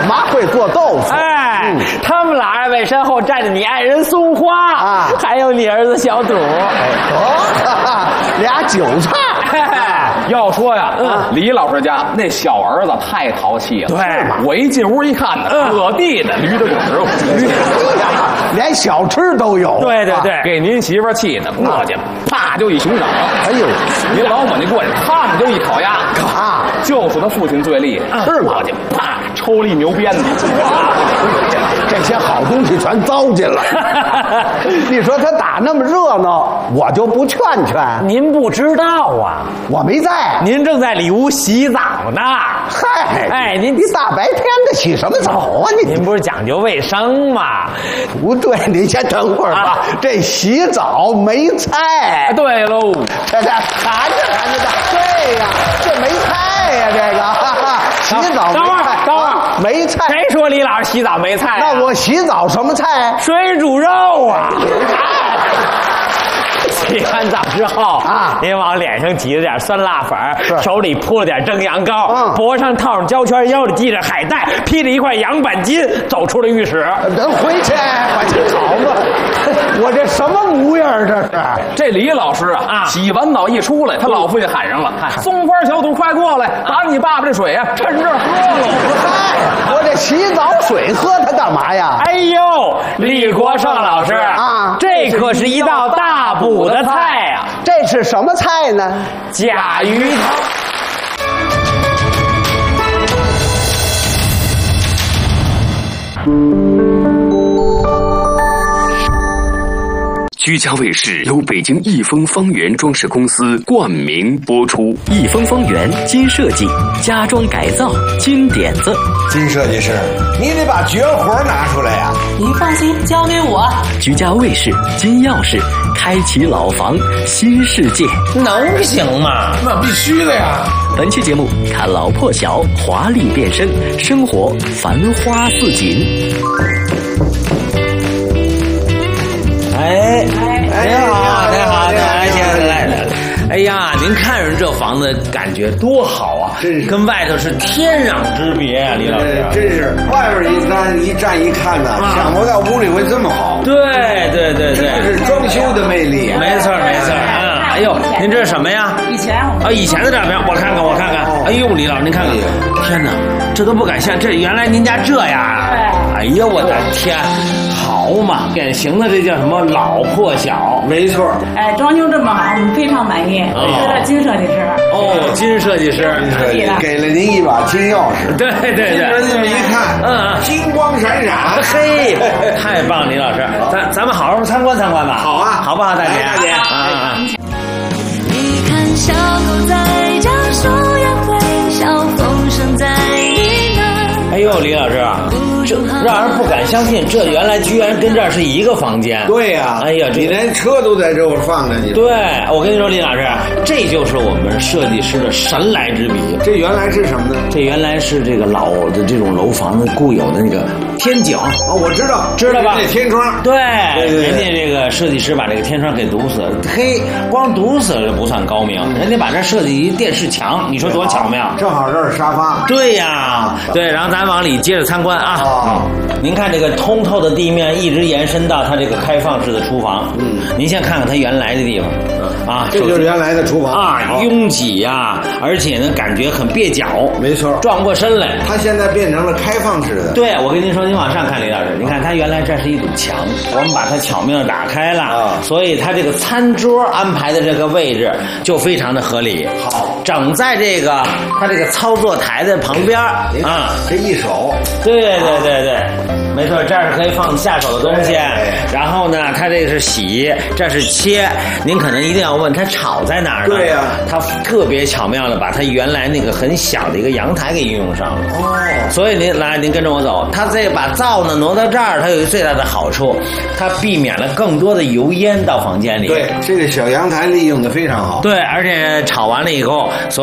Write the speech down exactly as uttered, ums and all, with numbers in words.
妈会做豆腐。 哎，嗯、他们俩二位身后站着你爱人松花啊，还有你儿子小赌。哎， 哦，俩韭菜。 要说呀，嗯，李老师家那小儿子太淘气了。 对， 我一进屋一看呢，各地的驴的褶儿， 连小吃都有。 对对对， 给您媳妇气的，过去啪就一熊掌。 哎呦， 您老母亲过去，啪就一烤鸭。 啊， 就说他父亲最厉害， 是吗？ 过去啪抽了一牛鞭子。 这些好东西全糟践了。你说他打那么热闹，我就不劝劝。 您不知道啊， 我没在， 您正在里屋洗澡呢。 嗨， 哎，您你大白天的洗什么澡啊？你您不是讲究卫生吗？ 不对，你先等会儿吧。啊、这洗澡没菜。 对喽， 这这谈着谈着的，对呀，这没菜呀，这个哈哈洗澡没菜， 等会儿没菜。 谁说李老师洗澡没菜、啊？ 那我洗澡什么菜？ 水煮肉啊！洗完澡之后啊，您往脸上挤了点酸辣粉，手里铺了点蒸羊羔，嗯、脖上套上胶圈，腰里系着海带，披着一块羊板筋，走出了浴室。 咱回去，回去好吧。我这什么模样？这是这李老师啊，啊洗完澡一出来，他老父亲喊上了：“松花小肚，快过来，把你爸爸这水啊，趁热喝了。” 嗨，我这洗澡水喝它干嘛呀？ 哎呦，李国盛老师啊，这可是一道大补的菜呀、啊！ 这是什么菜呢？ 甲鱼汤。 居家卫视由北京益丰方圆装饰公司冠名播出。益丰方圆金设计，家装改造金点子。 金设计师，你得把绝活拿出来呀、啊！ 您放心，交给我。 居家卫视金钥匙，开启老房新世界。 能行吗？ 那必须的呀！ 本期节目看老破小，华丽变身，生活繁花似锦。 哎，哎，您好，您好，您好，来，来来来，哎呀，您看着这房子感觉多好啊， 真是跟外头是天壤之别啊，李老师， 真是外边一站一站一看呢，啊、想不到屋里会这么好。 对对对对， 这是装修的魅力、啊， 没错没错啊。哎呦，您这是什么呀？ 以前啊，以前的照片，我看看，我看看。哎呦，李老师，您看看，天哪，这都不敢相信，这原来您家这样啊！哎呀，我的天！好嘛，典型的这叫什么老破小， 没错。 哎，装修这么好，我们非常满意。我是金设计师。 哦，金设计师， 金设计师给了您一把金钥匙。 对对对， 这么一看，嗯，金光闪闪。 嘿，太棒，李老师，咱咱们好好参观参观吧。 好啊， 好不好，大姐？ 大姐啊。 你看小狗在家说呀会笑，风声在呢喃。 哎呦，李老师啊，这让人不敢相信，这原来居然跟这儿是一个房间。 对呀、啊， 哎呀， 你连车都在这儿放着，你对，我跟你说，李老师，这就是我们设计师的神来之笔。 这原来是什么呢？ 这原来是这个老的这种楼房的固有的那个天井。 哦，我知道， 知道吧？ 那天窗。 对， 对对对， 人家这个设计师把这个天窗给堵死了。嘿，光堵死了不算高明，人家把这设计一电视墙，你说多巧妙？ 正好这是沙发。 对呀，对，然后咱往里接着参观啊。 哦， 您看这个通透的地面一直延伸到它这个开放式的厨房。嗯，您先看看它原来的地方。啊， 这就是原来的厨房啊，拥挤呀、啊，而且呢，感觉很蹩脚， 没错， 转过身来。 它现在变成了开放式的。 对，我跟您说，您往上看，李老师，您看它原来这是一堵墙，我们把它巧妙地打开了，啊，所以它这个餐桌安排的这个位置就非常的合理。 好， 整在这个它这个操作台的旁边啊， 这一手， 对对对对，没错，这儿是可以放下手的东西。然后呢，它这个是洗，这是切。您可能一定要问它炒在哪儿呢？ 对呀、啊， 它特别巧妙的把它原来那个很小的一个阳台给运用上了。哦，所以您来，您跟着我走。它这把灶呢挪到这儿，它有一个最大的好处，它避免了更多的油烟到房间里。 对，这个小阳台利用的非常好。 对，而且炒完了以后，所